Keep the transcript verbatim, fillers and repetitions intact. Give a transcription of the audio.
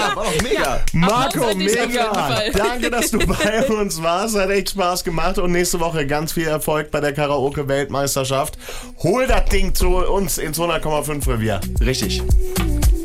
Ja, war doch mega. Marco, mega. Danke, dass du bei uns warst. Hat echt Spaß gemacht. Und nächste Woche ganz viel Erfolg bei der Karaoke-Weltmeisterschaft. Hol das Ding zu uns ins hundert Komma fünf Revier. Richtig.